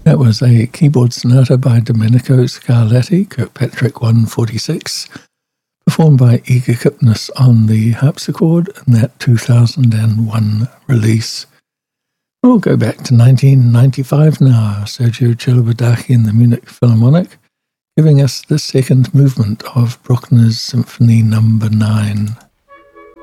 That was a keyboard sonata by Domenico Scarlatti, Kirkpatrick 146, performed by Igor Kipnis on the harpsichord in that 2001 release. We'll go back to 1995 now. Sergio Celibidache in the Munich Philharmonic, giving us the second movement of Bruckner's Symphony No. 9.